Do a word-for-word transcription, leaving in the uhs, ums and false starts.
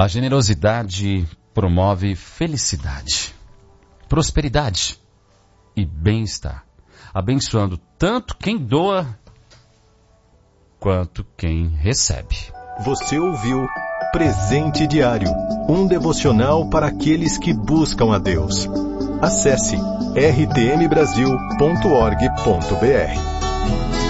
A generosidade promove felicidade, prosperidade e bem-estar, abençoando tanto quem doa quanto quem recebe. Você ouviu Presente Diário, um devocional para aqueles que buscam a Deus. Acesse r t m brasil ponto org ponto b r.